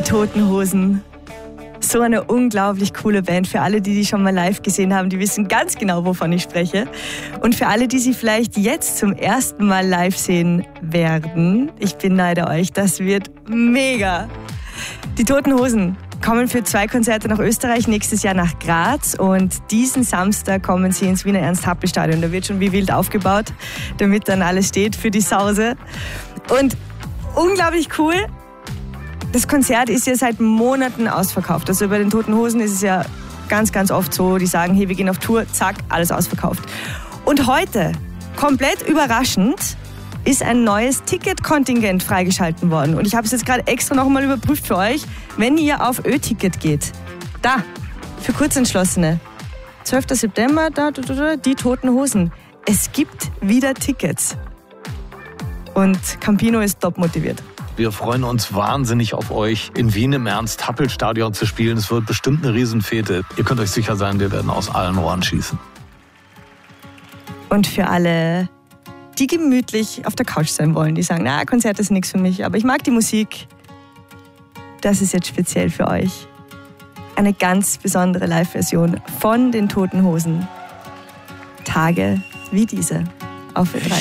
Toten Hosen. So eine unglaublich coole Band. Für alle, die schon mal live gesehen haben, die wissen ganz genau, wovon ich spreche. Und für alle, die sie vielleicht jetzt zum ersten Mal live sehen werden, ich beneide euch, das wird mega. Die Toten Hosen kommen für 2 Konzerte nach Österreich, nächstes Jahr nach Graz und diesen Samstag kommen sie ins Wiener Ernst-Happel-Stadion. Da wird schon wie wild aufgebaut, damit dann alles steht für die Sause. Und unglaublich cool, das Konzert ist ja seit Monaten ausverkauft. Also bei den Toten Hosen ist es ja ganz, ganz oft so, die sagen, hey, wir gehen auf Tour, zack, alles ausverkauft. Und heute, komplett überraschend, ist ein neues Ticketkontingent freigeschalten worden. Und ich habe es jetzt gerade extra noch mal überprüft für euch. Wenn ihr auf Ö-Ticket geht, da, für Kurzentschlossene, 12. September, die Toten Hosen. Es gibt wieder Tickets. Und Campino ist top motiviert. Wir freuen uns wahnsinnig auf euch, in Wien im Ernst-Happel-Stadion zu spielen. Es wird bestimmt eine Riesenfete. Ihr könnt euch sicher sein, wir werden aus allen Rohren schießen. Und für alle, die gemütlich auf der Couch sein wollen, die sagen, na, Konzert ist nichts für mich, aber ich mag die Musik, das ist jetzt speziell für euch. Eine ganz besondere Live-Version von den Toten Hosen. Tage wie diese auf Ö3.